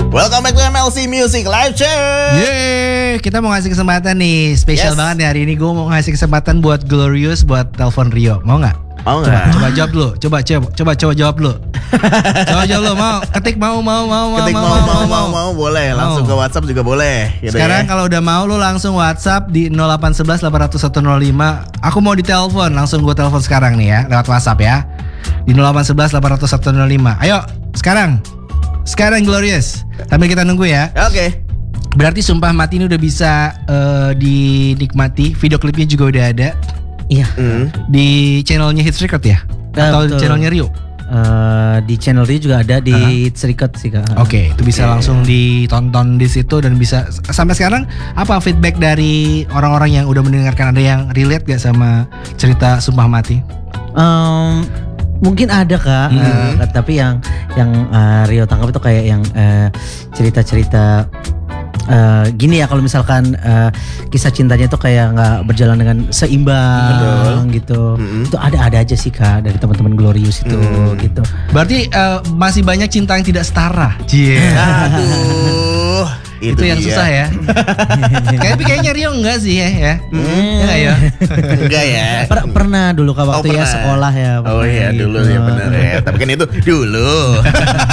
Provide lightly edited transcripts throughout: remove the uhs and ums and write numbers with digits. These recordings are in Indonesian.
Welcome back to MLC Music Live Chat. Yeay, kita mau ngasih kesempatan nih, spesial banget nih hari ini. Gue mau ngasih kesempatan buat Glorious buat telepon Rio. Mau nggak? Mau nggak? Coba jawab dulu. Coba jawab dulu. Coba jawab dulu. Mau? Ketik mau. Ketik mau, boleh. Langsung ke WhatsApp juga boleh. Gitu sekarang ya. kalau udah mau lu langsung WhatsApp di 0811 800 105. Aku mau ditelepon, langsung gue telepon sekarang nih ya, lewat WhatsApp ya. Di 0811 800 105. Ayo, sekarang Glorious. Sambil kita nunggu ya. Oke. Berarti Sumpah Mati ini udah bisa dinikmati. Video klipnya juga udah ada. Iya. Di channelnya Hits Record ya? Atau betul. channelnya Rio? Di channel Rio juga ada di Hits Record sih Kak. Oke, itu bisa langsung ditonton di situ dan bisa sampai sekarang apa feedback dari orang-orang yang udah mendengarkan, ada yang relate gak sama cerita Sumpah Mati? Mungkin ada Kak, tapi yang Rio tangkap itu kayak yang cerita-cerita gini ya, kalau misalkan kisah cintanya itu kayak nggak berjalan dengan seimbang gitu, itu ada aja sih Kak dari teman-teman Glorious itu gitu. Berarti masih banyak cinta yang tidak setara. Aduh, itu yang dia. susah ya. Kayaknya Rio enggak sih ya. Enggak ya. Enggak ya. Pernah dulu Kak waktu ya pernah. sekolah ya. Oh iya gitu. dulu ya benar ya. Tapi kan itu dulu.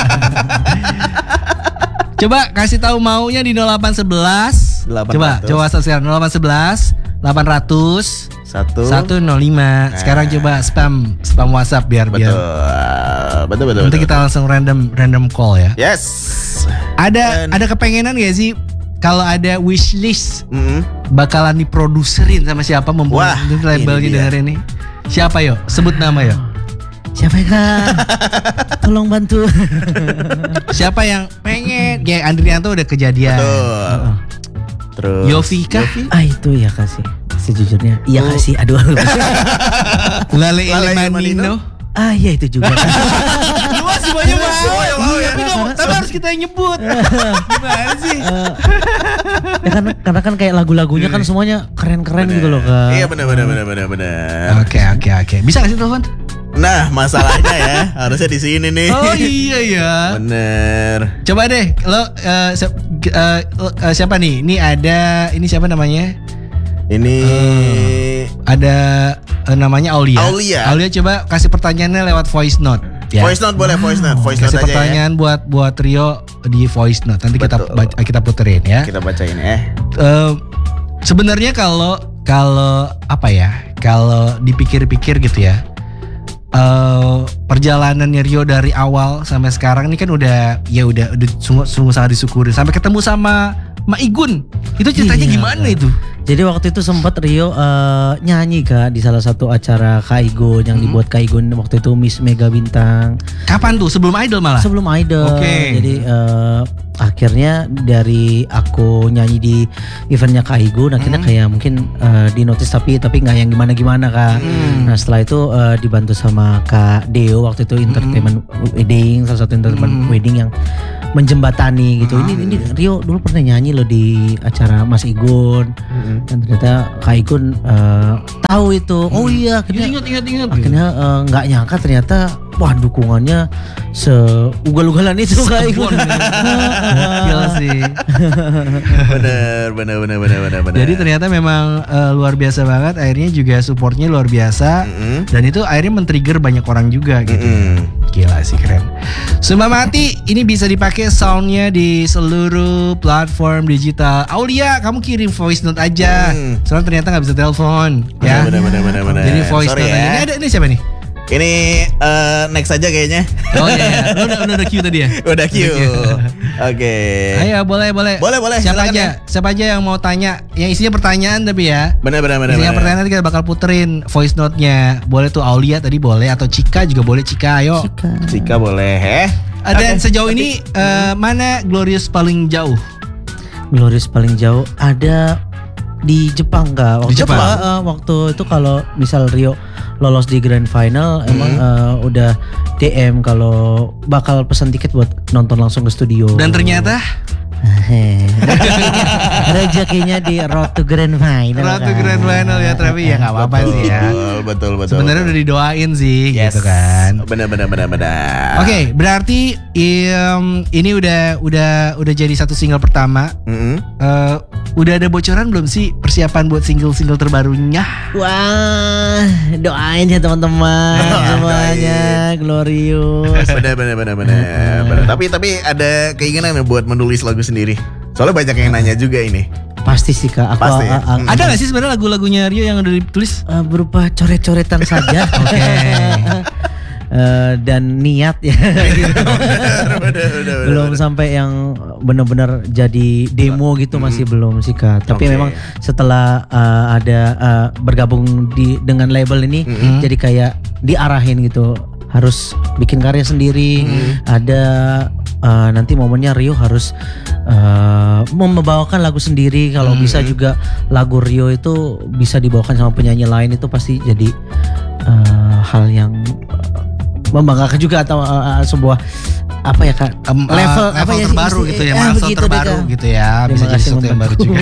Coba kasih tahu maunya di 0811. 800. Coba WhatsApp sekarang 0811 800 105. 105. Sekarang coba spam WhatsApp biar Betul. nanti kita langsung random call ya. Yes. Ada kepengenan gak sih kalau ada wishlist bakalan diproduserin sama siapa, membuat Wah, labelnya ini dia. dengerin nih? Siapa yo? Sebut nama yo. Siapa ya Kak? Tolong bantu. Siapa yang pengen? Kayak Andrianto udah kejadian. Betul. Terus Yofi kah? Itu ya Kak sih. Sejujurnya iya Kak sih. Aduh. Lale Lale Ilmanino. Iya itu juga. Lu semuanya mau ya. Tapi harus kita yang nyebut. Gimana sih? Ya karena kan kayak lagu-lagunya kan semuanya keren-keren gitu loh Kak. Iya benar. Oke. Bisa gak sih telepon? Nah masalahnya ya harusnya di sini nih. Oh iya ya. Bener. Coba deh lo siapa nih? Ini siapa namanya? Ini Ada namanya Aulia. Aulia. Coba kasih pertanyaannya lewat voice note. Ya. voice note boleh voice note Kasih aja pertanyaan buat Rio di voice note. Nanti kita puterin ya. ya. Kita bacain Sebenarnya kalau apa ya? Kalau dipikir-pikir gitu ya. Perjalanannya Rio dari awal sampai sekarang ini kan udah sungguh sangat disyukuri. Sampai ketemu sama Ma Igun. Itu ceritanya gimana Kak. itu? Jadi waktu itu sempat Rio nyanyi Kak di salah satu acara Kak Igun yang dibuat Kak Igun waktu itu Miss Mega Bintang. Kapan tuh? Sebelum Idol malah? Sebelum Idol. Oke. Jadi akhirnya dari aku nyanyi di eventnya Kak Igun, akhirnya kayak mungkin di notice tapi nggak yang gimana Kak. Nah setelah itu dibantu sama Kak Deo waktu itu entertainment wedding, salah satu entertainment wedding yang menjembatani gitu. Ini Rio dulu pernah nyanyi loh di acara Mas Igun. Dan ternyata Kak Igun tahu itu. Oh iya, akhirnya Ingat. akhirnya nggak nyangka ternyata wah dukungannya seugal-ugalan itu Kak Igun. Gila sih. Bener. Jadi ternyata memang luar biasa banget. Akhirnya juga supportnya luar biasa. Dan itu akhirnya men-trigger banyak orang juga gitu. Gila sih, keren. Sumpah Mati ini bisa dipakai soundnya di seluruh platform digital. Aulia, kamu kirim voice note aja. Soalnya ternyata nggak bisa telepon. Ya. Bener. Jadi voice Sorry note ya. aja. Ini siapa nih? Ini next aja kayaknya. Oh iya. Lo udah queue tadi ya? Udah queue. Oke. Ayo boleh. Boleh, Siapa silakan aja? Siapa aja yang mau tanya? Yang isinya pertanyaan tapi ya. Bener. Isinya pertanyaan nanti kita bakal puterin voice note-nya. Boleh tuh Aulia tadi boleh, atau Cika juga boleh. Cika ayo. Cika boleh. Dan sejauh ini mana Glorious paling jauh? Glorious paling jauh ada di Jepang Kak. Waktu Di Jepang? Waktu itu kalau misal Rio lolos di grand final emang udah DM kalau bakal pesan tiket buat nonton langsung ke studio. Dan ternyata Rezekinya di Road to Grand Final. Road to Grand Final ya, tapi ya nggak apa-apa sih ya. Betul. Sebenarnya udah didoain sih, gitu kan. Benar. Oke, berarti ini udah jadi satu single pertama. Udah ada bocoran belum sih persiapan buat single terbarunya? Wah, doain ya teman-teman semuanya glorious. Benar. Tapi ada keinginan buat menulis lagu sendiri. Soalnya banyak yang nanya juga ini. Pasti sih Kak. Pasti. Ada nggak sih sebenarnya lagu-lagunya Rio yang udah ditulis? Berupa coret-coretan saja. Oke. Dan niat ya. Bener. Belum sampai yang benar-benar jadi demo gitu, masih belum sih Kak. Tapi memang setelah ada bergabung dengan label ini, jadi kayak diarahin gitu, harus bikin karya sendiri. Ada nanti momennya Rio harus membawakan lagu sendiri. Kalau bisa juga lagu Rio itu bisa dibawakan sama penyanyi lain, itu pasti jadi hal yang membanggakan juga, atau sebuah apa ya Kak, level apa ya, terbaru gitu ya, milestone terbaru gitu ya, bisa jadi sesuatu yang baru juga.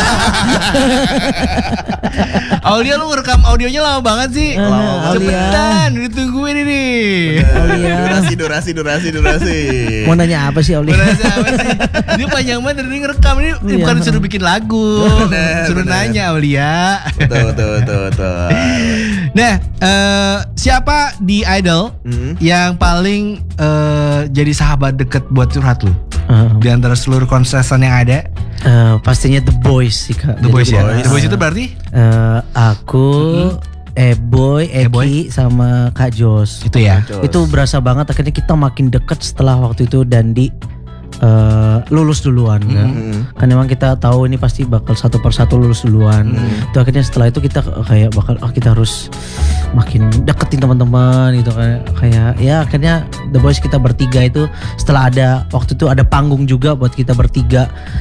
Aulia, lu ngerekam audionya lama banget sih. Cepetan, ditungguin ini. Durasi. Mau nanya apa sih Aulia? Dia panjang banget dari ngerekam ini, bukan disuruh bikin lagu, suruh nanya Aulia. Betul. Nah, siapa di Idol yang paling jadi sahabat deket buat curhat lu? Di antara seluruh kontestan yang ada? Pastinya The Boys sih Kak. The Boys ya. The Boys itu berarti? Aku, Eboy, Eki sama Kak Jos. Itu ya. Itu berasa banget akhirnya kita makin deket setelah waktu itu Dandi lulus duluan kan. Kan memang kita tahu ini pasti bakal satu persatu lulus duluan. Itu akhirnya setelah itu kita kayak bakal kita harus makin deketin teman-teman gitu kan. Kayak ya akhirnya The Boys kita bertiga itu setelah ada waktu itu ada panggung juga buat kita bertiga.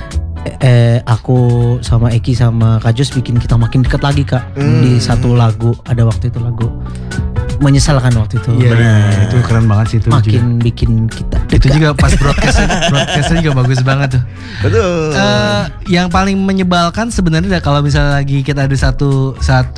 Aku sama Eki sama Kak Jos bikin kita makin dekat lagi Kak. Di satu lagu, ada waktu itu lagu Menyesalkan waktu itu. Iya, itu keren banget sih itu. Makin juga bikin kita dekat. Itu juga pas broadcastnya juga bagus banget tuh. Betul. Yang paling menyebalkan sebenarnya kalau misalnya lagi kita ada satu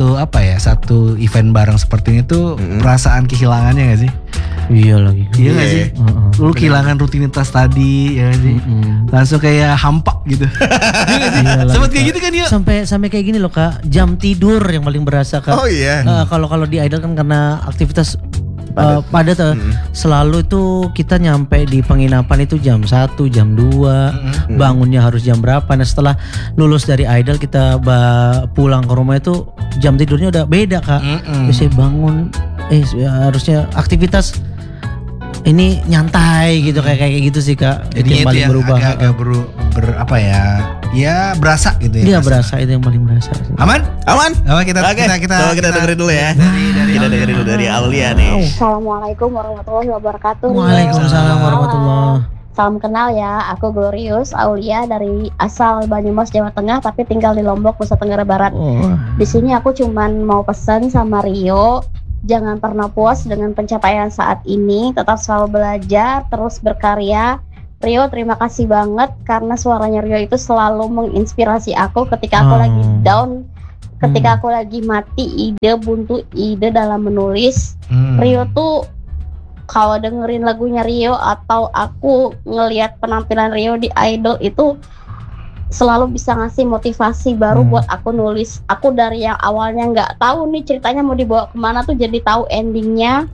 event bareng seperti ini tuh, perasaan kehilangannya nggak sih? Iya lagi. Iya nggak sih? Lu kehilangan rutinitas tadi, ya nggak sih? Langsung kayak hampa gitu. Iya nggak sih? Sempet kayak gitu kan dia? Sampai kayak gini loh Kak, jam tidur yang paling berasa Kak. Oh iya. Kalau di Idol kan karena aktivitas padat, selalu itu kita nyampe di penginapan itu jam 1, jam 2, bangunnya harus jam berapa. Nah setelah lulus dari Idol kita pulang ke rumah itu jam tidurnya udah beda Kak. Biasanya bangun harusnya aktivitas ini nyantai gitu, kayak gitu sih Kak. Jadi yang paling berubah. Agak apa ya? Ya berasa gitu ya. Iya berasa, itu yang paling berasa. Aman? Coba kita dengerin dulu ya. Kita dengerin dulu dari Aulia nih. Assalamualaikum warahmatullahi wabarakatuh. Waalaikumsalam warahmatullahi. Salam kenal ya, aku Glorious Aulia dari asal Banyumas Jawa Tengah tapi tinggal di Lombok, Nusa Tenggara Barat. Di sini aku cuman mau pesan sama Rio, jangan pernah puas dengan pencapaian saat ini, tetap selalu belajar, terus berkarya. Rio, terima kasih banget karena suaranya Rio itu selalu menginspirasi aku ketika aku lagi down, ketika aku lagi mati buntu ide dalam menulis. Rio tuh kalau dengerin lagunya Rio atau aku ngelihat penampilan Rio di Idol itu selalu bisa ngasih motivasi baru buat aku nulis. Aku dari yang awalnya nggak tahu nih ceritanya mau dibawa kemana tuh jadi tahu endingnya.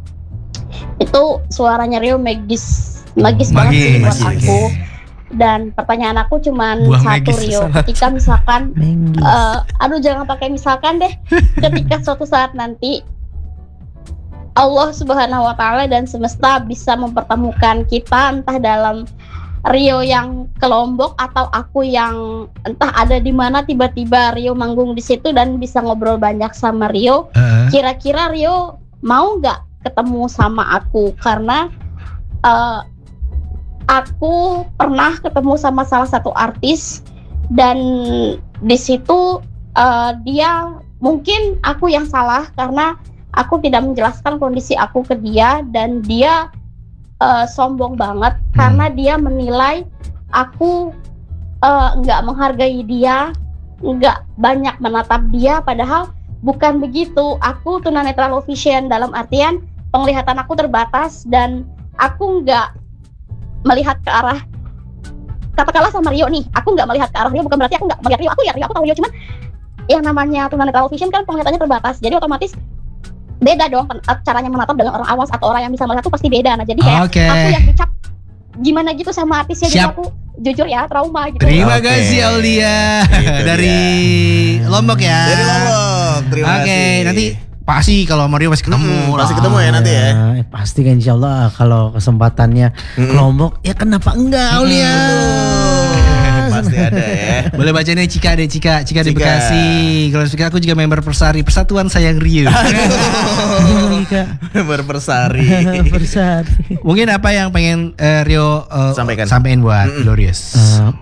Itu suaranya Rio magis banget sih buat aku. Dan pertanyaan aku cuman satu Rio, ketika misalkan jangan pakai misalkan deh, ketika suatu saat nanti Allah Subhanahu wa Ta'ala dan semesta bisa mempertemukan kita, entah dalam Rio yang ke Lombok atau aku yang entah ada di mana, tiba-tiba Rio manggung di situ dan bisa ngobrol banyak sama Rio, kira-kira Rio mau nggak ketemu sama aku? Karena aku pernah ketemu sama salah satu artis dan di situ dia, mungkin aku yang salah karena aku tidak menjelaskan kondisi aku ke dia dan dia sombong banget karena dia menilai aku nggak menghargai dia, nggak banyak menatap dia, padahal bukan begitu. Aku tunanetra low vision dalam artian penglihatan aku terbatas dan aku nggak melihat ke arah, katakanlah sama Rio nih, aku nggak melihat ke arah Rio, bukan berarti aku nggak melihat Rio, aku lihat Rio, aku tahu Rio, cuman yang namanya tunanetra low vision kan penglihatannya terbatas, jadi otomatis beda dong caranya menatap dengan orang awas atau orang yang bisa melihat tuh pasti beda. Nah jadi kayak aku yang dicap gimana gitu sama artisnya, jadi aku jujur ya trauma gitu. Terima kasih Aulia dari Lombok ya. Dari Lombok. Terima kasih. Nanti pasti kalau Mario pasti ketemu. Pasti ketemu ya nanti ya. Pasti kan insya Allah kalau kesempatannya ke Lombok ya kenapa enggak Aulia. Pasti ada ya. Boleh bacanya Cika deh, Cika di Bekasi. Kalau Cika aku juga member Persari, Persatuan Sayang Rio. Member Persari. Mungkin apa yang pengen Rio sampaikan buat Glorious?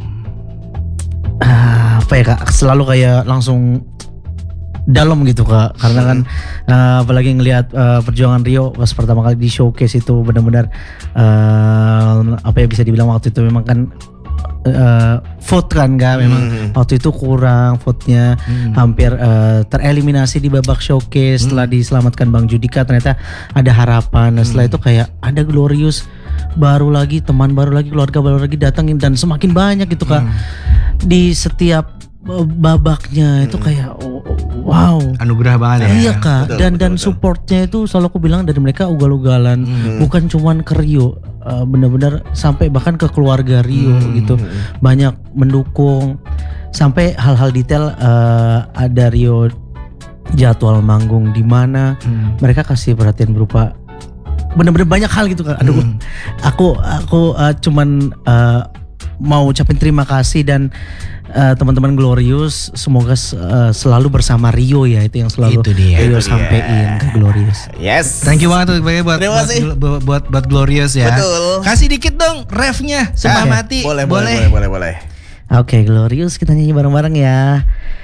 Apa ya Kak, selalu kayak langsung dalam gitu Kak, karena kan apalagi ngelihat perjuangan Rio pas pertama kali di showcase itu benar-benar apa ya bisa dibilang waktu itu memang kan vote kan gak memang waktu itu kurang vote-nya, hampir tereliminasi di babak showcase. Setelah diselamatkan Bang Judika ternyata ada harapan. Nah, setelah itu kayak ada Glorious baru lagi, teman baru lagi, keluarga baru lagi datangin dan semakin banyak gitu Kak. Di setiap babaknya itu kayak wow, anugerah banget ya. Iya Kak, dan supportnya itu selalu aku bilang dari mereka ugal-ugalan, bukan cuman ke Rio, benar-benar sampai bahkan ke keluarga Rio gitu, banyak mendukung sampai hal-hal detail. Ada Rio jadwal manggung di mana, mereka kasih perhatian berupa benar-benar banyak hal gitu Kak. Aduh, aku cuman mau ucapin terima kasih dan teman-teman Glorious semoga selalu bersama Rio ya, itu yang selalu Rio sampein ke Glorious. Yes. Thank you banget buat Glorious ya. Betul. Kasih dikit dong refnya Sembah Mati. Boleh. Oke, Glorious kita nyanyi bareng-bareng ya.